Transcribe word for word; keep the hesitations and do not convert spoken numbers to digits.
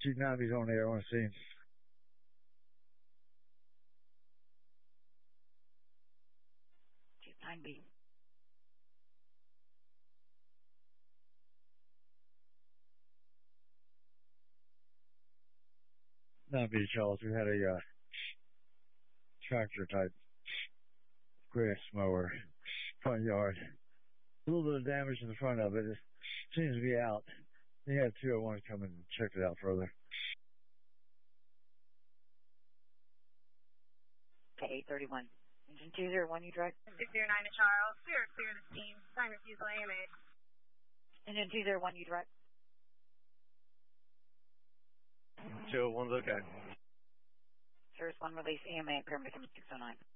Chief Navy's on there. I want to see him. Chief nine B. nine B, Charles. We had a uh, tractor type grass mower, front yard. A little bit of damage in the front of it. It seems to be out. They had two oh ones come and check it out further. Okay, eight thirty-one. Engine two zero one, you direct? six zero nine to Charles. We are clear this team. Sign refusal A M A. Engine two zero one, you direct? two oh one's okay. Service one release A M A, permit six oh nine.